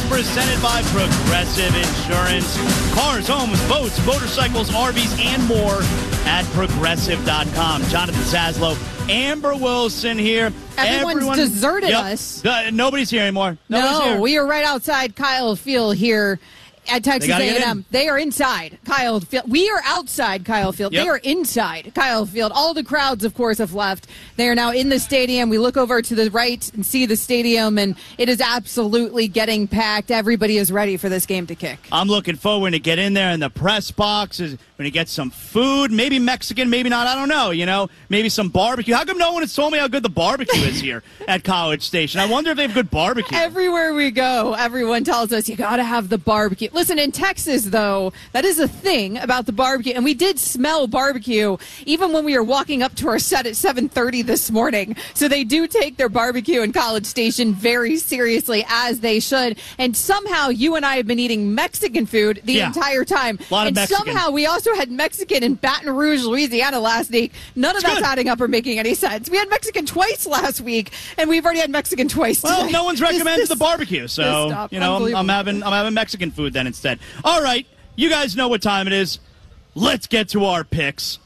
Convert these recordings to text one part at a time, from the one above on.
presented by Progressive Insurance. Cars, homes, boats, motorcycles, RVs, and more at Progressive.com. Jonathan Saslow, Amber Wilson here. Everyone's deserted us. Nobody's here anymore. Nobody's here. We are right outside Kyle Field here at Texas A&M. They are inside Kyle Field. We are outside Kyle Field. Yep. They are inside Kyle Field. All the crowds, of course, have left. They are now in the stadium. We look over to the right and see the stadium, and it is absolutely getting packed. Everybody is ready for this game to kick. I'm looking forward to get in there in the press box. We're going to get some food, maybe Mexican, maybe not. I don't know, maybe some barbecue. How come no one has told me how good the barbecue is here at College Station? I wonder if they have good barbecue. Everywhere we go, everyone tells us you got to have the barbecue. Listen, in Texas, though, that is a thing about the barbecue. And we did smell barbecue even when we were walking up to our set at 7:30 this morning. So they do take their barbecue in College Station very seriously, as they should. And somehow you and I have been eating Mexican food the entire time. A lot of Mexican. Somehow we also had Mexican in Baton Rouge, Louisiana last week. None of that's adding up or making any sense. We had Mexican twice last week, and we've already had Mexican twice today. Well, no one's recommended the barbecue, so I'm having Mexican food then instead. All right, you guys know what time it is. Let's get to our picks.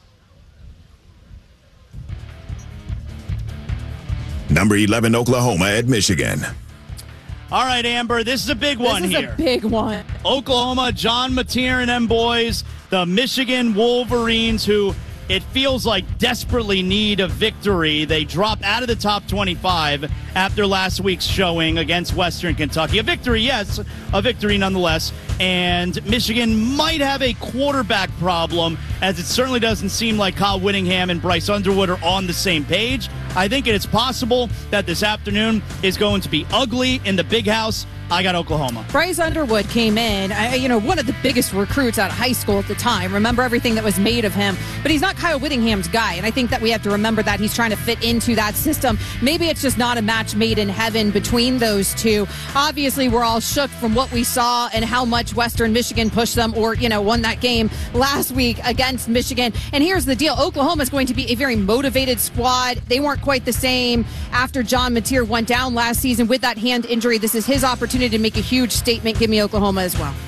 Number 11, Oklahoma at Michigan. All right, Amber, this is a big one here. This is a big one. Oklahoma, John Mateer and them boys, the Michigan Wolverines, who it feels like desperately need a victory. They dropped out of the top 25 after last week's showing against Western Kentucky. A victory, yes, a victory nonetheless. And Michigan might have a quarterback problem, as it certainly doesn't seem like Kyle Whittingham and Bryce Underwood are on the same page. I think it is possible that this afternoon is going to be ugly in the big house. I got Oklahoma. Bryce Underwood came in, one of the biggest recruits out of high school at the time. Remember everything that was made of him. But he's not Kyle Whittingham's guy, and I think that we have to remember that. He's trying to fit into that system. Maybe it's just not a match made in heaven between those two. Obviously, we're all shook from what we saw and how much Western Michigan pushed them or, won that game last week against Michigan. And here's the deal. Oklahoma is going to be a very motivated squad. They weren't quite the same after John Mateer went down last season with that hand injury. This is his opportunity to make a huge statement. Give me Oklahoma as well.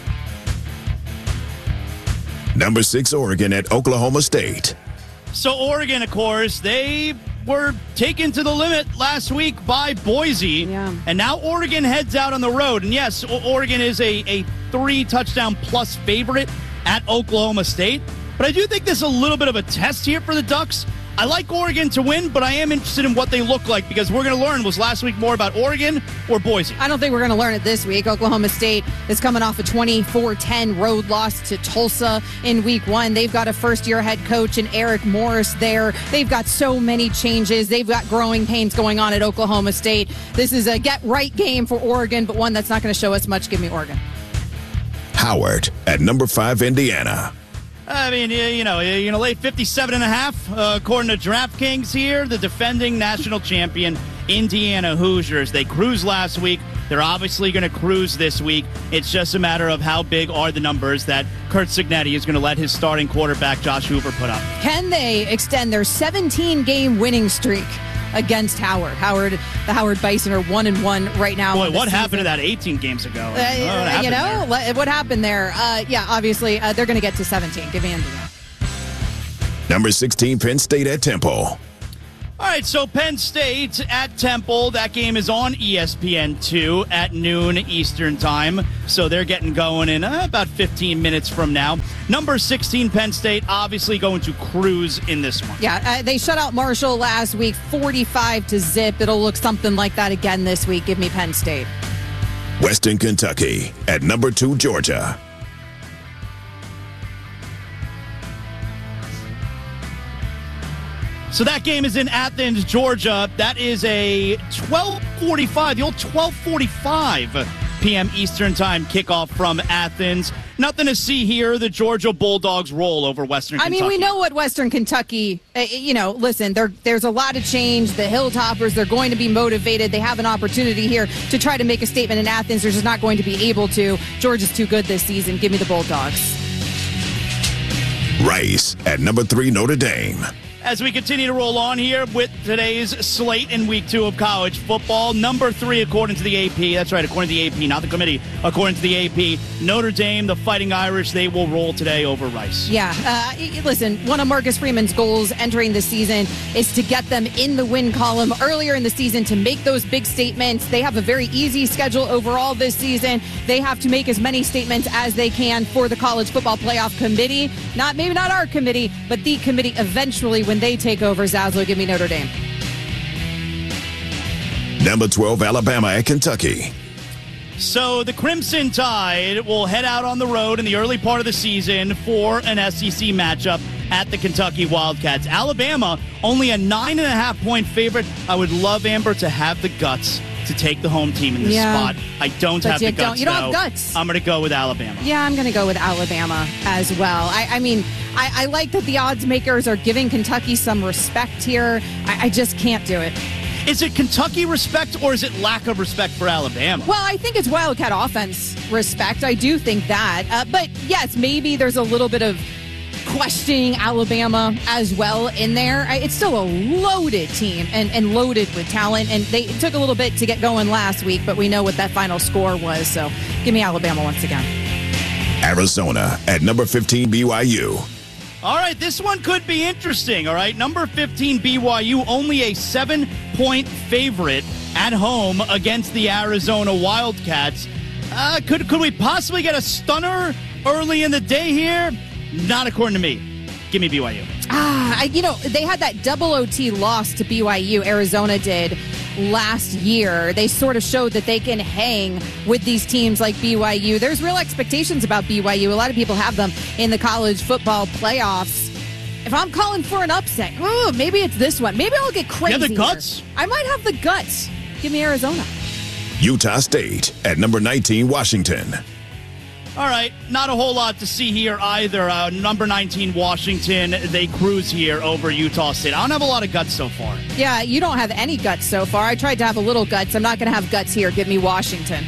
Number 6, Oregon at Oklahoma State. So Oregon, of course, they were taken to the limit last week by Boise. Yeah. And now Oregon heads out on the road. And yes, Oregon is a 3-touchdown plus favorite at Oklahoma State. But I do think this is a little bit of a test here for the Ducks. I like Oregon to win, but I am interested in what they look like, because we're going to learn, was last week more about Oregon or Boise? I don't think we're going to learn it this week. Oklahoma State is coming off a 24-10 road loss to Tulsa in week 1. They've got a first-year head coach in Eric Morris there. They've got so many changes. They've got growing pains going on at Oklahoma State. This is a get-right game for Oregon, but one that's not going to show us much. Give me Oregon. Howard at number 5, Indiana. I mean, lay 57.5, according to DraftKings here. The defending national champion, Indiana Hoosiers. They cruised last week. They're obviously going to cruise this week. It's just a matter of how big are the numbers that Curt Cignetti is going to let his starting quarterback, Josh Hoover, put up. Can they extend their 17-game winning streak against Howard? The Howard Bison are 1-1 right now. Boy, what happened to that 18 games ago? What happened there? Obviously, they're going to get to 17. Give me Indiana. Number 16, Penn State at Temple. All right, so Penn State at Temple. That game is on ESPN2 at noon Eastern time. So they're getting going in about 15 minutes from now. Number 16, Penn State, obviously going to cruise in this one. Yeah, they shut out Marshall last week, 45-0. It'll look something like that again this week. Give me Penn State. Western Kentucky at number 2, Georgia. So that game is in Athens, Georgia. That is a 12:45, the old 12:45 p.m. Eastern time kickoff from Athens. Nothing to see here. The Georgia Bulldogs roll over Western Kentucky. I mean, we know what Western Kentucky, listen, there's a lot of change. The Hilltoppers, they're going to be motivated. They have an opportunity here to try to make a statement in Athens. They're just not going to be able to. Georgia's too good this season. Give me the Bulldogs. Rice at number 3, Notre Dame. As we continue to roll on here with today's slate in week 2 of college football, number 3 according to the AP. That's right, according to the AP, not the committee. According to the AP, Notre Dame, the Fighting Irish, they will roll today over Rice. Yeah, listen, one of Marcus Freeman's goals entering the season is to get them in the win column earlier in the season to make those big statements. They have a very easy schedule overall this season. They have to make as many statements as they can for the College Football Playoff Committee. Maybe not our committee, but the committee eventually when they take over. Zaslow, give me Notre Dame. Number 12, Alabama at Kentucky. So the Crimson Tide will head out on the road in the early part of the season for an SEC matchup at the Kentucky Wildcats. Alabama, only a 9.5-point favorite. I would love Amber to have the guts to take the home team in this spot. I don't have the guts. You don't have guts. I'm going to go with Alabama. Yeah, I'm going to go with Alabama as well. I like that the odds makers are giving Kentucky some respect here. I just can't do it. Is it Kentucky respect or is it lack of respect for Alabama? Well, I think it's Wildcat offense respect. I do think that. But yes, maybe there's a little bit of questioning Alabama as well in there. It's still a loaded team and loaded with talent. And they took a little bit to get going last week, but we know what that final score was. So give me Alabama once again. Arizona at number 15, BYU. All right, this one could be interesting, all right? Number 15, BYU, only a 7-point favorite at home against the Arizona Wildcats. Could we possibly get a stunner early in the day here? Not according to me. Give me BYU. They had that double OT loss to BYU, Arizona did, last year. They sort of showed that they can hang with these teams like BYU. There's real expectations about BYU. A lot of people have them in the college football playoffs. If I'm calling for an upset, maybe it's this one. Maybe I'll get crazy. You have the guts? I might have the guts. Give me Arizona. Utah State at number 19, Washington. All right, not a whole lot to see here either. Number 19, Washington, they cruise here over Utah State. I don't have a lot of guts so far. Yeah, you don't have any guts so far. I tried to have a little guts. I'm not going to have guts here. Give me Washington.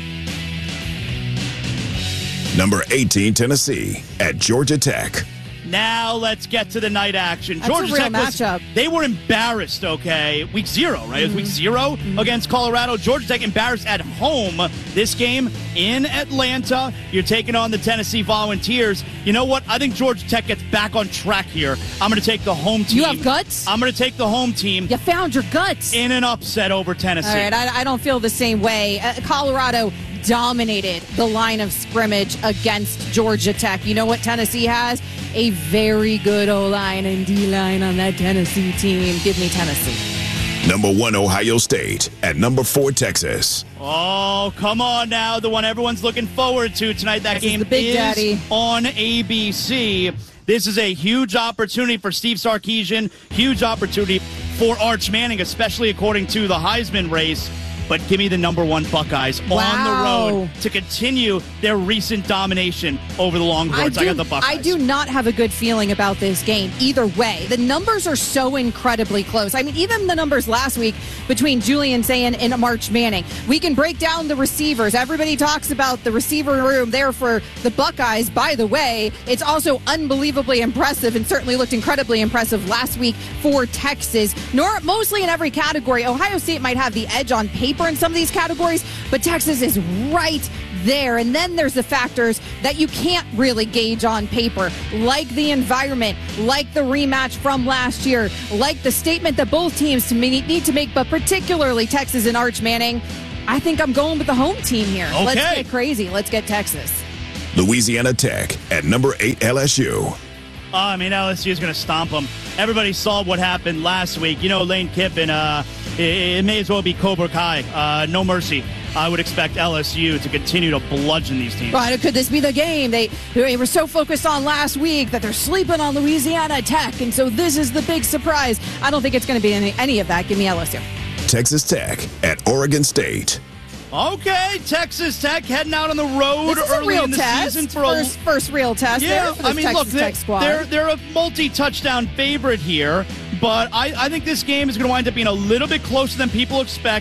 Number 18, Tennessee at Georgia Tech. Now let's get to the night action. That's Georgia a real Tech matchup. They were embarrassed, okay? Week 0, right? It was week 0 against Colorado. Georgia Tech embarrassed at home. This game in Atlanta. You're taking on the Tennessee Volunteers. You know what? I think Georgia Tech gets back on track here. I'm going to take the home team. You have guts? I'm going to take the home team. You found your guts. In an upset over Tennessee. All right, I don't feel the same way. Colorado dominated the line of scrimmage against Georgia Tech. You know what Tennessee has? A very good O-line and D-line on that Tennessee team. Give me Tennessee. Number 1, Ohio State at number 4, Texas. Oh, come on now. The one everyone's looking forward to tonight. That game is on ABC. This is a huge opportunity for Steve Sarkisian. Huge opportunity for Arch Manning, especially according to the Heisman race. But give me the number 1 Buckeyes on the road to continue their recent domination over the Longhorns. I got the Buckeyes. I do not have a good feeling about this game either way. The numbers are so incredibly close. I mean, even the numbers last week between Julian Sayin and Arch Manning. We can break down the receivers. Everybody talks about the receiver room there for the Buckeyes. By the way, it's also unbelievably impressive and certainly looked incredibly impressive last week for Texas. Mostly in every category. Ohio State might have the edge on paper in some of these categories, but Texas is right there. And then there's the factors that you can't really gauge on paper, like the environment, like the rematch from last year, like the statement that both teams need to make, but particularly Texas and Arch Manning. I think I'm going with the home team here. Okay. Let's get crazy. Let's get Texas. Louisiana Tech at number 8, LSU. LSU is going to stomp them. Everybody saw what happened last week. You know, Lane Kiffin, it may as well be Cobra Kai. No mercy. I would expect LSU to continue to bludgeon these teams. Right, could this be the game they were so focused on last week that they're sleeping on Louisiana Tech, and so this is the big surprise? I don't think it's going to be any of that. Give me LSU. Texas Tech at Oregon State. Okay, Texas Tech heading out on the road early in the season for a first real test. Yeah, there for this Texas Tech squad. They're a multi-touchdown favorite here, but I think this game is going to wind up being a little bit closer than people expect.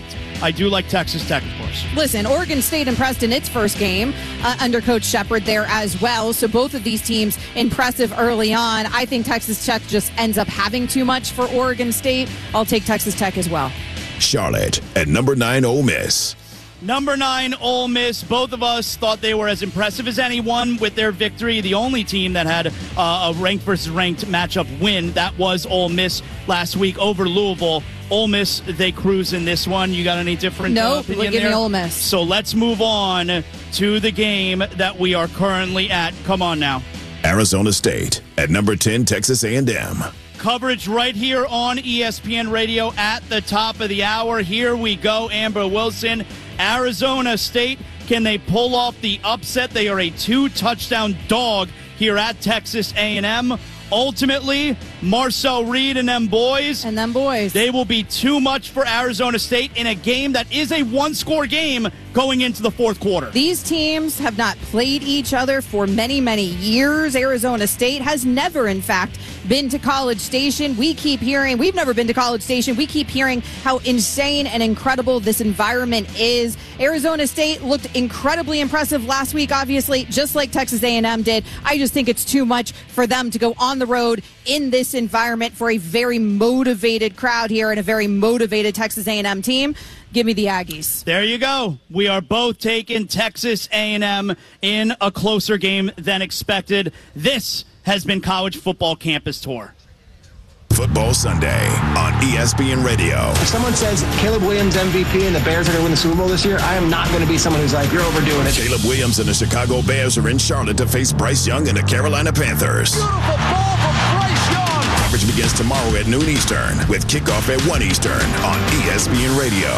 I do like Texas Tech, of course. Listen, Oregon State impressed in its first game under Coach Shepard there as well. So both of these teams impressive early on. I think Texas Tech just ends up having too much for Oregon State. I'll take Texas Tech as well. Charlotte at number 9, Ole Miss. Number 9, Ole Miss. Both of us thought they were as impressive as anyone with their victory. The only team that had a ranked versus ranked matchup win, that was Ole Miss last week over Louisville. Ole Miss, they cruise in this one. You got any different opinion we're giving there? Ole Miss. So let's move on to the game that we are currently at. Come on now. Arizona State at number 10, Texas A&M. Coverage right here on ESPN Radio at the top of the hour. Here we go, Amber Wilson. Arizona State, can they pull off the upset? They are a 2-touchdown dog here at Texas A&M. Ultimately, Marcel Reed and them boys. They will be too much for Arizona State in a game that is a one-score game going into the fourth quarter. These teams have not played each other for many, many years. Arizona State has never, in fact, been to College Station. We've never been to College Station. We keep hearing how insane and incredible this environment is. Arizona State looked incredibly impressive last week, obviously, just like Texas A&M did. I just think it's too much for them to go on the road in this environment for a very motivated crowd here and a very motivated Texas A&M team. Give me the Aggies. There you go. We are both taking Texas A&M in a closer game than expected. This has been College Football Campus Tour. Football Sunday on ESPN Radio. If someone says Caleb Williams MVP and the Bears are going to win the Super Bowl this year, I am not going to be someone who's like, you're overdoing it. Caleb Williams and the Chicago Bears are in Charlotte to face Bryce Young and the Carolina Panthers. Beautiful ball from Bryce Young. Coverage begins tomorrow at noon Eastern with kickoff at 1 Eastern on ESPN Radio.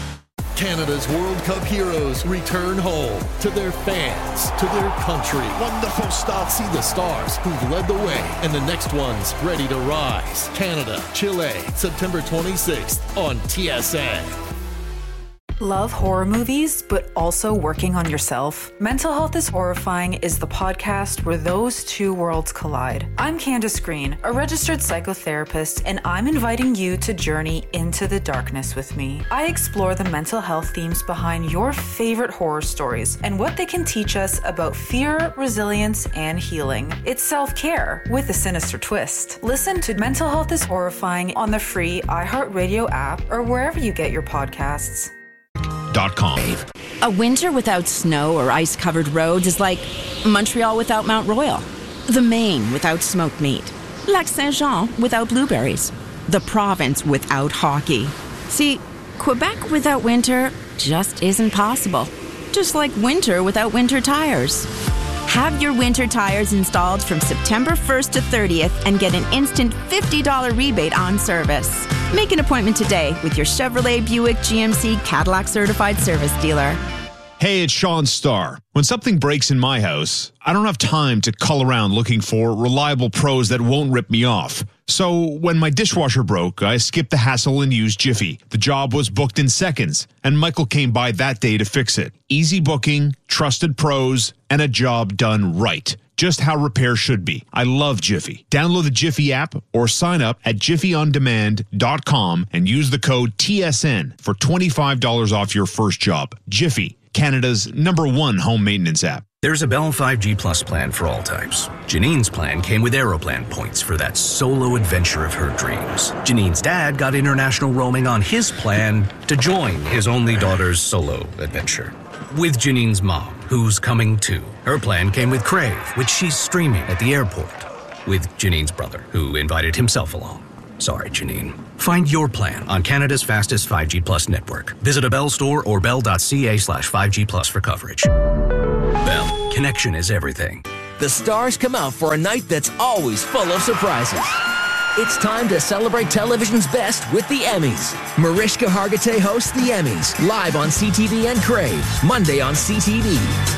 Canada's World Cup heroes return home to their fans, to their country. Wonderful stuff. See the stars who've led the way and the next ones ready to rise. Canada, Chile, September 26th on TSN. Love horror movies, but also working on yourself? Mental Health is Horrifying is the podcast where those two worlds collide. I'm Candace Green, a registered psychotherapist, and I'm inviting you to journey into the darkness with me. I explore the mental health themes behind your favorite horror stories and what they can teach us about fear, resilience, and healing. It's self-care with a sinister twist. Listen to Mental Health is Horrifying on the free iHeartRadio app or wherever you get your podcasts. A winter without snow or ice-covered roads is like Montreal without Mount Royal, the Maine without smoked meat, Lac Saint-Jean without blueberries, the province without hockey. See, Quebec without winter just isn't possible, just like winter without winter tires. Have your winter tires installed from September 1st to 30th and get an instant $50 rebate on service. Make an appointment today with your Chevrolet, Buick, GMC, Cadillac certified service dealer. Hey, it's Sean Starr. When something breaks in my house, I don't have time to cull around looking for reliable pros that won't rip me off. So when my dishwasher broke, I skipped the hassle and used Jiffy. The job was booked in seconds, and Michael came by that day to fix it. Easy booking, trusted pros, and a job done right. Just how repair should be. I love Jiffy. Download the Jiffy app or sign up at jiffyondemand.com and use the code TSN for $25 off your first job. Jiffy, Canada's #1 home maintenance app. There's a Bell 5G Plus plan for all types. Janine's plan came with Aeroplan points for that solo adventure of her dreams. Janine's dad got international roaming on his plan to join his only daughter's solo adventure. With Janine's mom, who's coming too. Her plan came with Crave, which she's streaming at the airport. With Janine's brother, who invited himself along. Sorry, Janine. Find your plan on Canada's fastest 5G Plus network. Visit a Bell store or bell.ca/5G Plus for coverage. Bell, connection is everything. The stars come out for a night that's always full of surprises. It's time to celebrate television's best with the Emmys. Mariska Hargitay hosts the Emmys, live on CTV and Crave, Monday on CTV.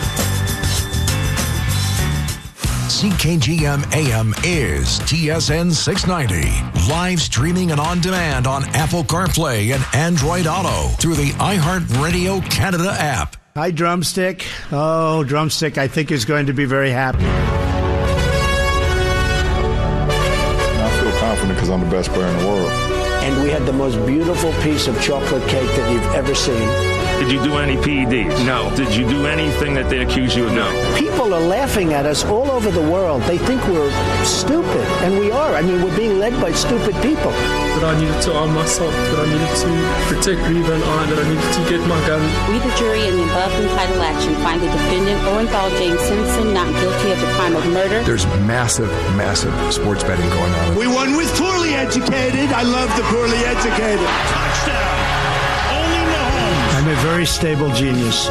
CKGM AM is TSN 690. Live streaming and on demand on Apple CarPlay and Android Auto through the iHeartRadio Canada app. Hi, Drumstick. Oh, Drumstick, I think is going to be very happy. I feel confident because I'm the best player in the world. and we had the most beautiful piece of chocolate cake that you've ever seen. Did you do any PEDs? No. Did you do anything that they accuse you of? No. People are laughing at us all over the world. They think we're stupid, and we are. I mean, we're being led by stupid people. That I needed to arm myself, that I needed to protect Reva and I, that I needed to get my gun. We, the jury, in the above entitled action, find the defendant, Orenthal James Simpson, not guilty of the crime of murder. There's massive sports betting going on. We won with poorly educated. I love the poorly educated. Touchdown. I'm a very stable genius.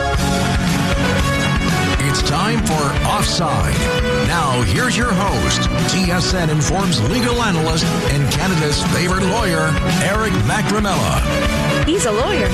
It's time for Offside. Now, here's your host, TSN Informs legal analyst and Canada's favorite lawyer, Eric McRamella. He's a lawyer.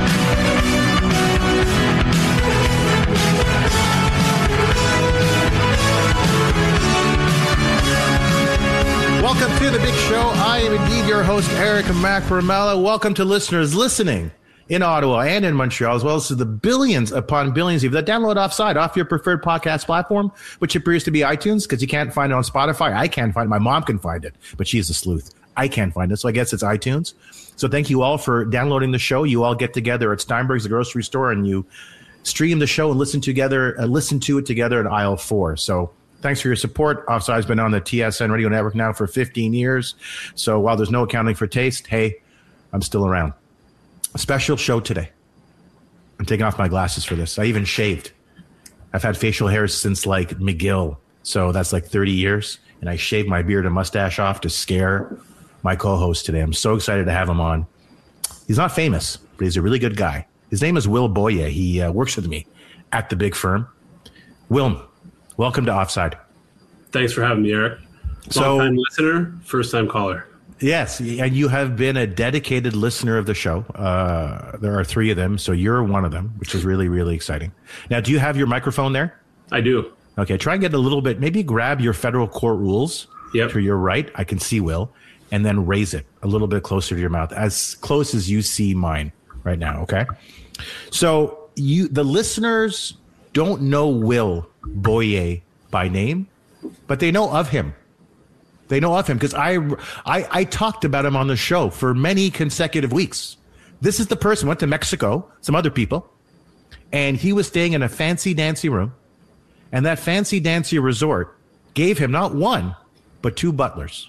Welcome to the big show. I am indeed your host, Eric McRamella. Welcome to listeners listening in Ottawa and in Montreal, as well as to the billions upon billions of you that download Offside off your preferred podcast platform, which appears to be iTunes, because you can't find it on Spotify. I can't find it. My mom can find it, but she's a sleuth. I can't find it, so I guess it's iTunes. So thank you all for downloading the show. You all get together at Steinberg's, the grocery store, and you stream the show and listen to it together at aisle 4. So thanks for your support. Offside's been on the TSN Radio Network now for 15 years. So while there's no accounting for taste, hey, I'm still around. A special show today. I'm taking off my glasses for this. I even shaved. I've had facial hair since like McGill. So that's like 30 years. And I shaved my beard and mustache off to scare my co-host today. I'm so excited to have him on. He's not famous, but he's a really good guy. His name is Will Boyer. He works with me at the big firm. Will, welcome to Offside. Thanks for having me, Eric. Long-time listener, first-time caller. Yes, and you have been a dedicated listener of the show. There are 3 of them, so you're one of them, which is really, really exciting. Now, do you have your microphone there? I do. Okay, try and get a little bit, maybe grab your federal court rules to your right. I can see Will, and then raise it a little bit closer to your mouth, as close as you see mine right now, okay? So the listeners don't know Will Boyer by name, but they know of him. They know of him because I talked about him on the show for many consecutive weeks. This is the person went to Mexico, some other people, and he was staying in a fancy dancy room. And that fancy dancy resort gave him not 1, but 2 butlers.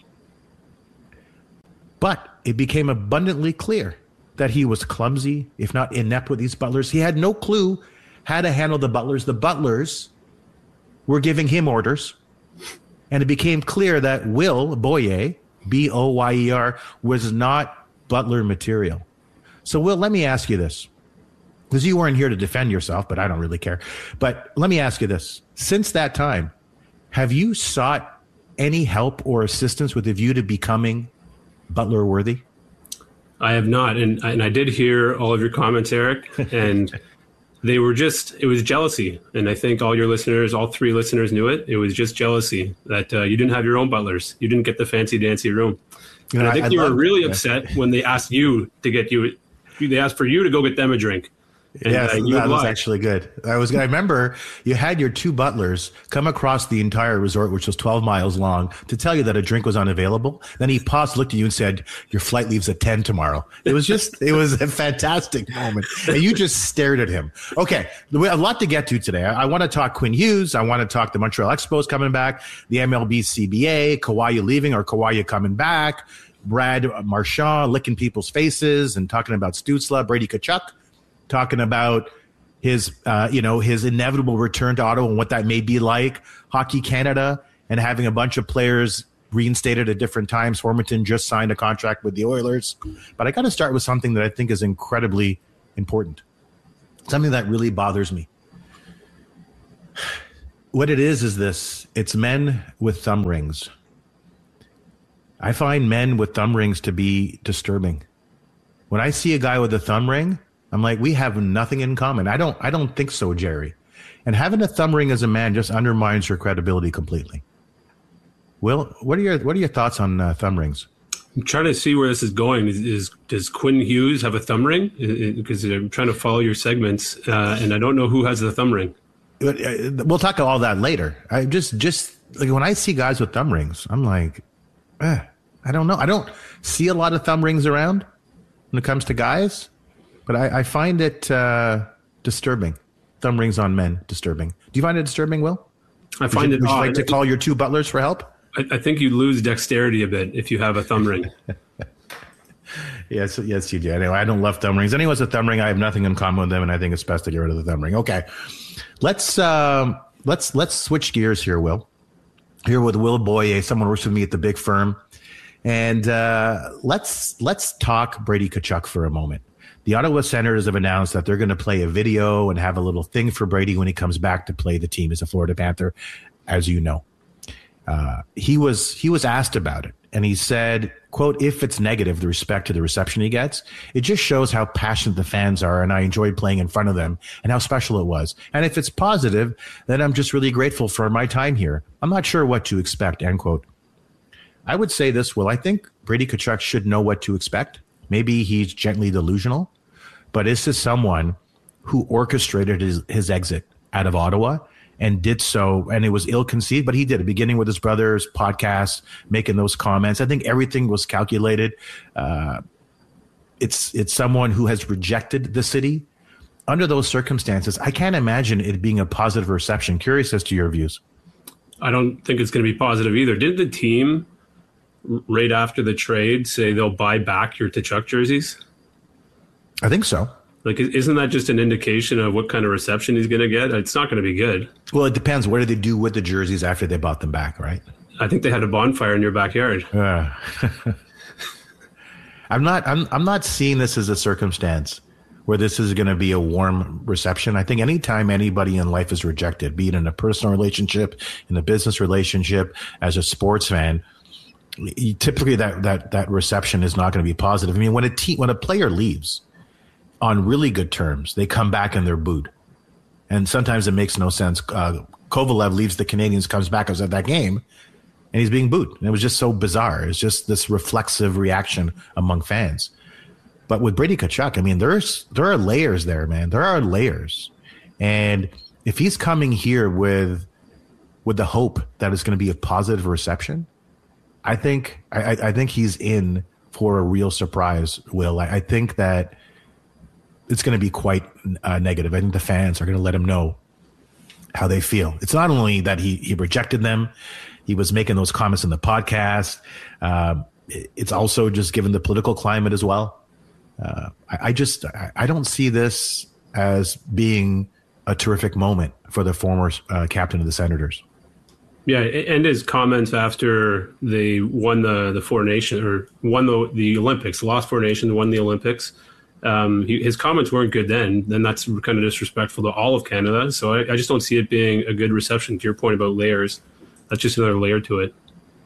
But it became abundantly clear that he was clumsy, if not inept with these butlers. He had no clue how to handle the butlers. The butlers were giving him orders. And it became clear that Will Boyer, B-O-Y-E-R, was not butler material. So, Will, let me ask you this. Because you weren't here to defend yourself, but I don't really care. But let me ask you this. Since that time, have you sought any help or assistance with a view to becoming butler worthy? I have not. And I did hear all of your comments, Eric. And it was jealousy. And I think all your listeners, all 3 listeners knew it. It was just jealousy that you didn't have your own butlers. You didn't get the fancy dancy room. And I think you were really upset when they asked you to they asked for you to go get them a drink. And, yes, that was actually good. I remember you had your 2 butlers come across the entire resort, which was 12 miles long, to tell you that a drink was unavailable. Then he paused, looked at you and said, your flight leaves at 10 tomorrow. It was a fantastic moment. And you just stared at him. Okay. We have a lot to get to today. I want to talk Quinn Hughes. I want to talk the Montreal Expos coming back, the MLB CBA, Kawhi leaving or Kawhi coming back, Brad Marchand licking people's faces and talking about Stützle, Brady Tkachuk, talking about his inevitable return to Ottawa and what that may be like, Hockey Canada, and having a bunch of players reinstated at different times. Formanton just signed a contract with the Oilers. But I got to start with something that I think is incredibly important, something that really bothers me. What it is this. It's men with thumb rings. I find men with thumb rings to be disturbing. When I see a guy with a thumb ring, I'm like, we have nothing in common. I don't think so, Jerry. And having a thumb ring as a man just undermines your credibility completely. Will, what are your thoughts on thumb rings? I'm trying to see where this is going. Does Quinn Hughes have a thumb ring? Because I'm trying to follow your segments, and I don't know who has the thumb ring. We'll talk about all that later. I just like when I see guys with thumb rings, I'm like, I I don't know. I don't see a lot of thumb rings around when it comes to guys, but I find it disturbing. Thumb rings on men, disturbing. Do you find it disturbing, Will? I find it odd. Would you like to I call your two butlers for help? I think you lose dexterity a bit if you have a thumb ring. Yes, you do. Anyway, I don't love thumb rings. Anyone with a thumb ring, I have nothing in common with them, and I think it's best to get rid of the thumb ring. Okay, let's switch gears here, Will. Here with Will Boyer, someone who works with me at the big firm, and let's talk Brady Tkachuk for a moment. The Ottawa Senators have announced that they're going to play a video and have a little thing for Brady when he comes back to play the team as a Florida Panther, as you know. He was asked about it, and he said, quote, "If it's negative, the respect to the reception he gets, it just shows how passionate the fans are, and I enjoyed playing in front of them and how special it was. And if it's positive, then I'm just really grateful for my time here. I'm not sure what to expect," end quote. I would say this, Will. I think Brady Tkachuk should know what to expect. Maybe he's gently delusional, but this is someone who orchestrated his exit out of Ottawa and did so, and it was ill-conceived, but he did it, beginning with his brother's podcast, making those comments. I think everything was calculated. It's someone who has rejected the city. Under those circumstances, I can't imagine it being a positive reception. Curious as to your views. I don't think it's going to be positive either. Did the team, right after the trade, say they'll buy back your Tkachuk jerseys? I think so. Like, isn't that just an indication of what kind of reception he's going to get? It's not going to be good. Well, it depends. What do they do with the jerseys after they bought them back, right? I think they had a bonfire in your backyard. I'm not seeing this as a circumstance where this is going to be a warm reception. I think anytime anybody in life is rejected, be it in a personal relationship, in a business relationship, as a sports fan, typically that reception is not going to be positive. I mean, when a player leaves on really good terms, they come back and they're booed. And sometimes it makes no sense. Kovalev leaves the Canadiens, comes back, I was at that game, and he's being booed. And it was just so bizarre. It's just this reflexive reaction among fans. But with Brady Tkachuk, I mean, there are layers there, man. There are layers. And if he's coming here with the hope that it's going to be a positive reception, I think he's in for a real surprise, Will. I think that it's going to be quite negative. I think the fans are going to let him know how they feel. It's not only that he rejected them, he was making those comments in the podcast. It's also just given the political climate as well. I don't see this as being a terrific moment for the former captain of the Senators. Yeah, and his comments after they won the Four Nations, or won the Olympics, lost Four Nations, won the Olympics. His comments weren't good then. Then that's kind of disrespectful to all of Canada. So I just don't see it being a good reception. To your point about layers, that's just another layer to it.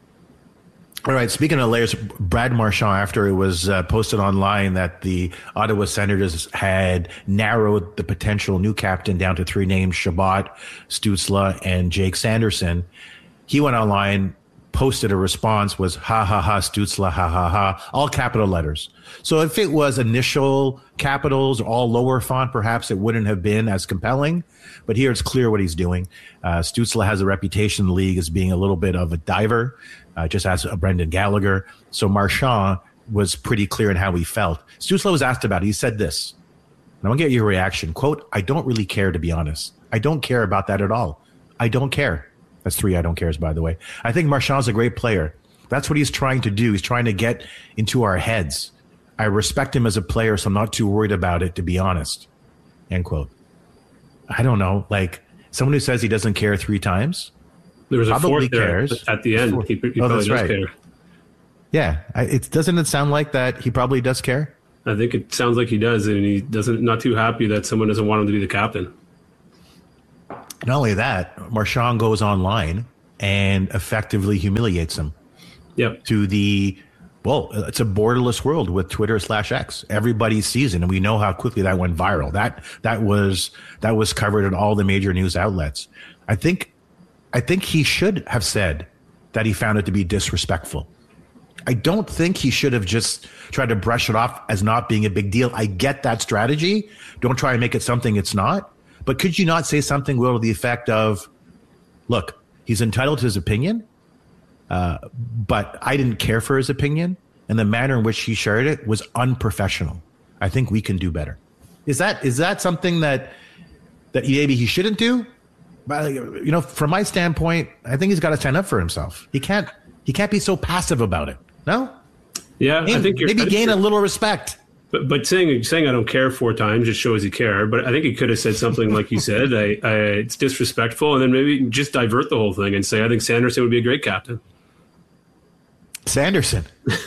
All right. Speaking of layers, Brad Marchand, after it was posted online that the Ottawa Senators had narrowed the potential new captain down to 3 names, Chabot, Stützle, and Jake Sanderson, he went online, posted a response, was ha ha ha Stützle, ha ha ha, all capital letters. So if it was initial capitals, all lower font, perhaps it wouldn't have been as compelling. But here it's clear what he's doing. Stützle has a reputation in the league as being a little bit of a diver, just as Brendan Gallagher. So Marchand was pretty clear in how he felt. Stützle was asked about it. He said this, and I want to get your reaction. Quote, "I don't really care, to be honest. I don't care about that at all. I don't care." That's 3 I don't cares, by the way. I think Marchand's a great player. That's what he's trying to do. He's trying to get into our heads. I respect him as a player, so I'm not too worried about it, to be honest. End quote. I don't know. Like, someone who says he doesn't care 3 times. There was a probably fourth there cares. at the end. He probably does right. care. Yeah. Doesn't it sound like that he probably does care? I think it sounds like he does, and he not too happy that someone doesn't want him to be the captain. Not only that, Marchand goes online and effectively humiliates him. Yep. To it's a borderless world with Twitter/X. Everybody sees it, and we know how quickly that went viral. That was covered in all the major news outlets. I think he should have said that he found it to be disrespectful. I don't think he should have just tried to brush it off as not being a big deal. I get that strategy. Don't try and make it something it's not. But could you not say something, Will, to the effect of, look, he's entitled to his opinion, but I didn't care for his opinion, and the manner in which he shared it was unprofessional. I think we can do better. Is that something that maybe he shouldn't do? But, you know, from my standpoint, I think he's got to stand up for himself. He can't be so passive about it. No? Yeah, I think maybe gain a little respect. But saying I don't care 4 times just shows he cared. But I think he could have said something like you said. It's disrespectful, and then maybe just divert the whole thing and say, I think Sanderson would be a great captain. Sanderson.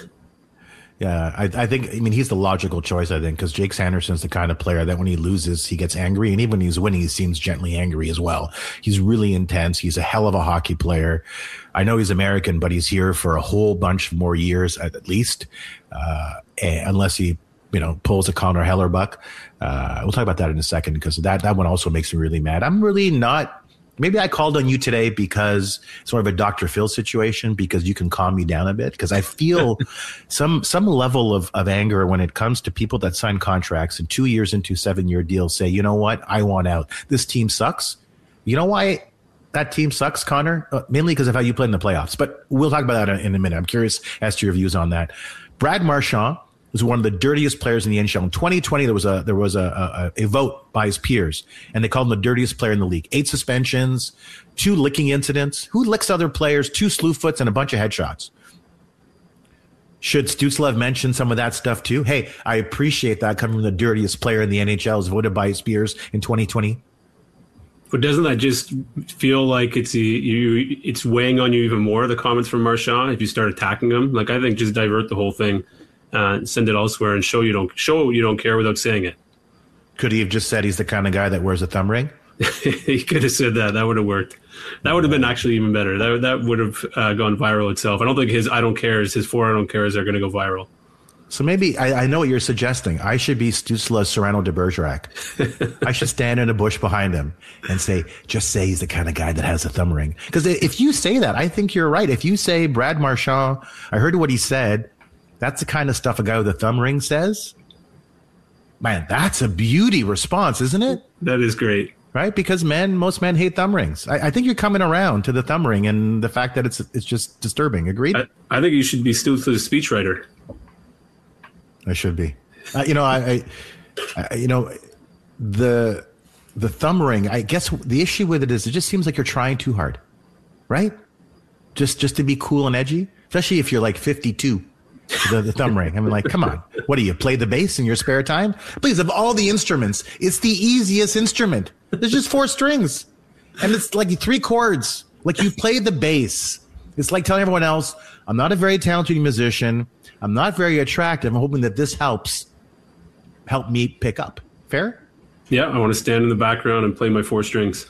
Yeah, I think, he's the logical choice, I think, because Jake Sanderson's the kind of player that when he loses, he gets angry. And even when he's winning, he seems gently angry as well. He's really intense. He's a hell of a hockey player. I know he's American, but he's here for a whole bunch more years at least, unless he, pulls a Connor Hellerbuck. We'll talk about that in a second, because that one also makes me really mad. I'm really not. Maybe I called on you today because sort of a Dr. Phil situation, because you can calm me down a bit, because I feel some level of anger when it comes to people that sign contracts and 2 years into 7-year deals say, you know what, I want out. This team sucks. You know why that team sucks, Connor? Mainly because of how you played in the playoffs. But we'll talk about that in a minute. I'm curious as to your views on that. Brad Marchand was one of the dirtiest players in the NHL. In 2020, there was a vote by his peers, and they called him the dirtiest player in the league. 8 suspensions, 2 licking incidents. Who licks other players? 2 slew foots and a bunch of headshots. Should Stützle mention some of that stuff too? Hey, I appreciate that coming from the dirtiest player in the NHL, as voted by his peers in 2020. But doesn't that just feel like it's weighing on you even more, the comments from Marchand, if you start attacking him? Like, I think just divert the whole thing. Send it elsewhere and show you don't care without saying it. Could he have just said he's the kind of guy that wears a thumb ring? He could have said that. That would have worked. That would have been actually even better. That would have gone viral itself. I don't think his 4 I don't cares are going to go viral. So maybe I know what you're suggesting. I should be Stützle Serrano de Bergerac. I should stand in a bush behind him and just say he's the kind of guy that has a thumb ring. Because if you say that, I think you're right. If you say Brad Marchand, I heard what he said. That's the kind of stuff a guy with a thumb ring says. Man, that's a beauty response, isn't it? That is great. Right? Because most men hate thumb rings. I think you're coming around to the thumb ring and the fact that it's just disturbing. Agreed? I think you should be Stützle's speechwriter. I should be. The thumb ring, I guess the issue with it is it just seems like you're trying too hard. Right? Just to be cool and edgy. Especially if you're like 52. The thumb ring. Come on. What do you play the bass in your spare time? Please, of all the instruments, it's the easiest instrument. There's just 4 strings. And it's like 3 chords. Like, you play the bass. It's like telling everyone else, I'm not a very talented musician. I'm not very attractive. I'm hoping that this help me pick up. Fair? Yeah, I want to stand in the background and play my 4 strings.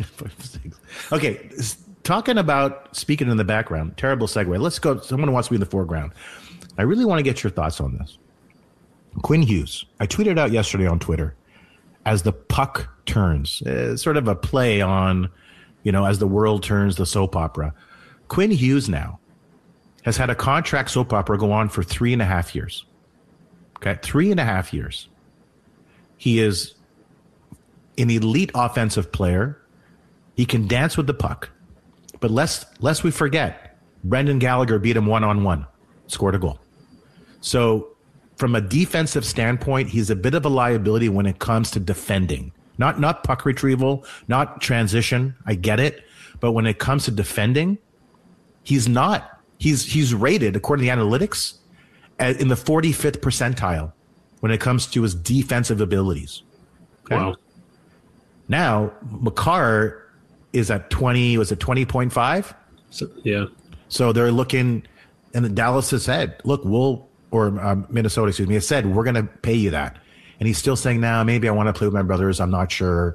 Okay, speaking in the background, terrible segue. Let's go. Someone wants to be in the foreground. I really want to get your thoughts on this. Quinn Hughes. I tweeted out yesterday on Twitter, as the puck turns, sort of a play on, as the world turns, the soap opera. Quinn Hughes now has had a contract soap opera go on for 3.5 years. Okay, 3.5 years. He is an elite offensive player. He can dance with the puck. But lest we forget, Brendan Gallagher beat him 1-on-1, scored a goal. So from a defensive standpoint, he's a bit of a liability when it comes to defending. Not puck retrieval, not transition. I get it. But when it comes to defending, he's not. He's rated, according to the analytics, in the 45th percentile when it comes to his defensive abilities. Okay? Wow. Now, Makar is at 20.5? So, yeah. So they're looking, and Dallas has said, look, Minnesota, has said, we're going to pay you that. And he's still saying, maybe I want to play with my brothers. I'm not sure.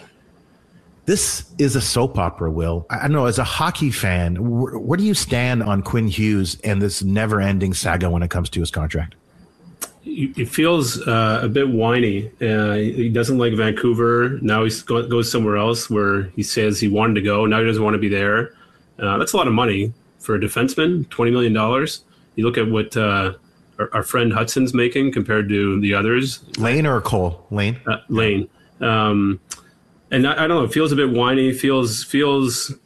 This is a soap opera, Will. I don't know, as a hockey fan, where do you stand on Quinn Hughes and this never-ending saga when it comes to his contract? It feels a bit whiny. He doesn't like Vancouver. Now he goes somewhere else where he says he wanted to go. Now he doesn't want to be there. That's a lot of money for a defenseman, $20 million. You look at what our friend Hudson's making compared to the others. Lane or Cole? Lane? Lane. And I don't know, it feels a bit whiny. Feels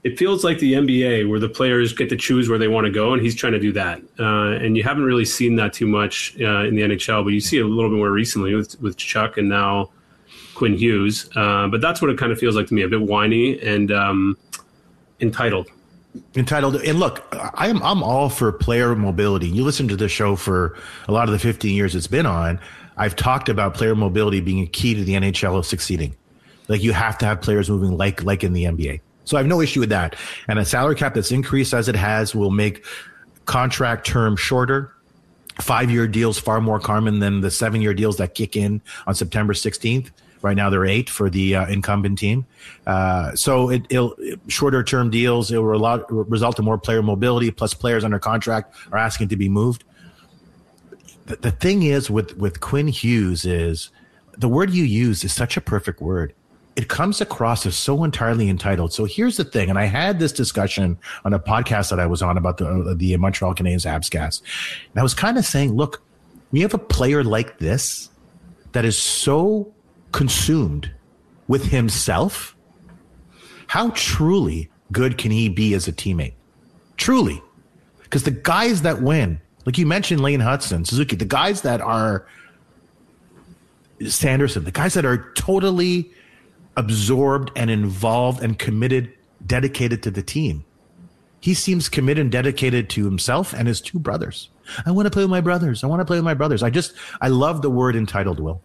it feels like the NBA where the players get to choose where they want to go, and he's trying to do that. And you haven't really seen that too much in the NHL, but you see it a little bit more recently with Chuck and now Quinn Hughes. But that's what it kind of feels like to me, a bit whiny and entitled. And look, I'm all for player mobility. You listen to the show for a lot of the 15 years it's been on. I've talked about player mobility being a key to the NHL of succeeding. Like, you have to have players moving like in the NBA. So I have no issue with that. And a salary cap that's increased as it has will make contract term shorter. 5-year deals far more common than the 7-year deals that kick in on September 16th. Right now they're 8 for the incumbent team. So it'll shorter term deals. It will result in more player mobility. Plus, players under contract are asking to be moved. The thing is with Quinn Hughes is the word you use is such a perfect word. It comes across as so entirely entitled. So here's the thing, and I had this discussion on a podcast that I was on about the Montreal Canadiens Habs Gas. And I was kind of saying, look, we have a player like this that is so consumed with himself. How truly good can he be as a teammate? Truly. Because the guys that win, like you mentioned, Lane Hudson, Suzuki, the guys that are Sanderson, the guys that are totally absorbed and involved and committed, dedicated to the team. He seems committed and dedicated to himself and his 2 brothers. I want to play with my brothers. I love the word entitled, Will.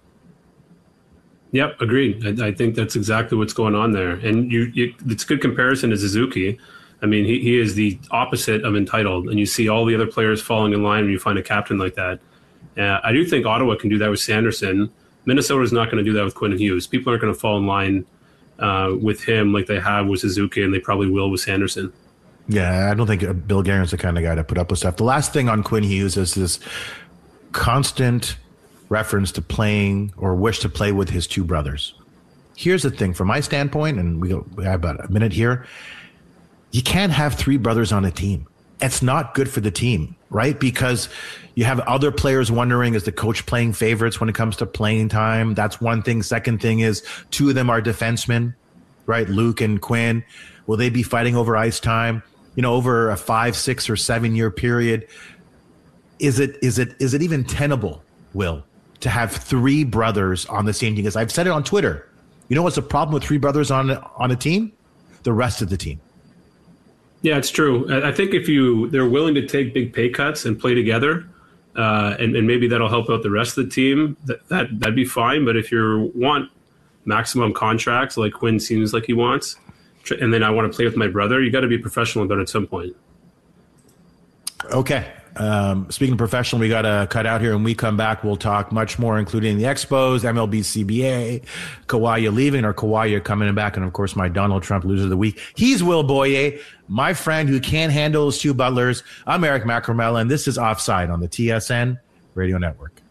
Yep, agreed. I think that's exactly what's going on there. And it's a good comparison to Suzuki. I mean, he is the opposite of entitled, and you see all the other players falling in line when you find a captain like that. I do think Ottawa can do that with Sanderson. Minnesota's not going to do that with Quinn Hughes. People aren't going to fall in line with him like they have with Suzuki, and they probably will with Sanderson. Yeah, I don't think Bill Guerin's the kind of guy to put up with stuff. The last thing on Quinn Hughes is this constant reference to playing or wish to play with his 2 brothers. Here's the thing, from my standpoint, and we have about a minute here, you can't have 3 brothers on a team. It's not good for the team, right? Because you have other players wondering, is the coach playing favorites when it comes to playing time? That's one thing. Second thing is 2 of them are defensemen, right? Luke and Quinn. Will they be fighting over ice time? Over a 5, 6, or 7-year period? Is it even tenable, Will, to have 3 brothers on the same team? Because I've said it on Twitter. You know what's the problem with 3 brothers on a team? The rest of the team. Yeah, it's true. I think if they're willing to take big pay cuts and play together, and maybe that'll help out the rest of the team, that'd be fine. But if you want maximum contracts like Quinn seems like he wants, and then I want to play with my brother, you got to be professional about it at some point. Okay. Speaking of professional, we got to cut out here. When we come back, we'll talk much more, including the Expos, MLB, CBA, Kawhi leaving or Kawhi coming back, and of course, my Donald Trump loser of the week. He's Will Boyer, my friend who can't handle his 2 butlers. I'm Eric Macramella, and this is Offside on the TSN Radio Network.